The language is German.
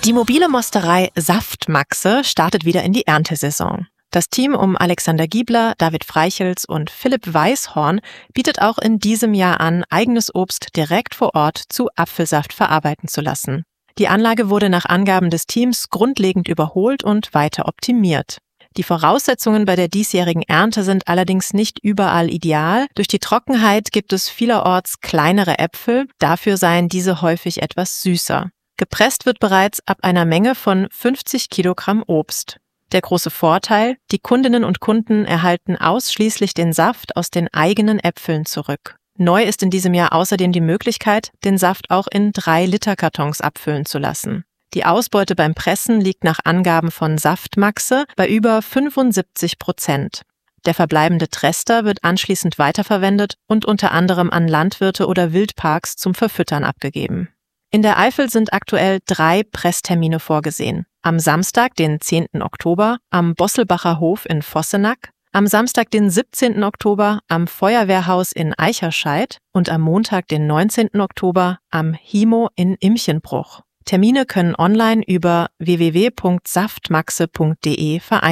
Die mobile Mosterei Saftmaxe startet wieder in die Erntesaison. Das Team um Alexander Giebler, David Freichels und Philipp Weißhorn bietet auch in diesem Jahr an, eigenes Obst direkt vor Ort zu Apfelsaft verarbeiten zu lassen. Die Anlage wurde nach Angaben des Teams grundlegend überholt und weiter optimiert. Die Voraussetzungen bei der diesjährigen Ernte sind allerdings nicht überall ideal. Durch die Trockenheit gibt es vielerorts kleinere Äpfel, dafür seien diese häufig etwas süßer. Gepresst wird bereits ab einer Menge von 50 Kilogramm Obst. Der große Vorteil: Die Kundinnen und Kunden erhalten ausschließlich den Saft aus den eigenen Äpfeln zurück. Neu ist in diesem Jahr außerdem die Möglichkeit, den Saft auch in 3-Liter-Kartons abfüllen zu lassen. Die Ausbeute beim Pressen liegt nach Angaben von Saftmaxe bei über 75%. Der verbleibende Trester wird anschließend weiterverwendet und unter anderem an Landwirte oder Wildparks zum Verfüttern abgegeben. In der Eifel sind aktuell 3 Presstermine vorgesehen. Am Samstag, den 10. Oktober, am Bosselbacher Hof in Vossenack, am Samstag, den 17. Oktober, am Feuerwehrhaus in Eicherscheid und am Montag, den 19. Oktober, am HIMO in Imchenbruch. Termine können online über www.saftmaxe.de vereinbart